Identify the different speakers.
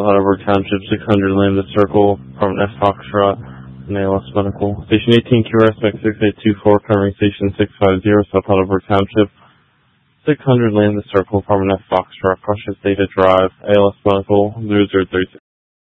Speaker 1: South Heidelberg Township, 600 Lambda Circle, Apartment F Foxtrot, and ALS Medical. Station 18, QRS Max 6824, covering Station 650, South Heidelberg Township, 600 Lambda Circle, Apartment F Foxtrot, Cautious Data Drive, ALS Medical, 0036.